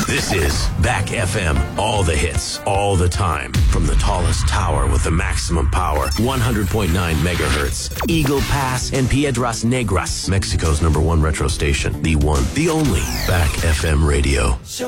This is Back FM. All the hits, all the time. From the tallest tower with the maximum power. 100.9 megahertz. Eagle Pass and Piedras Negras. Mexico's #1 retro station. The one, the only. Back FM radio.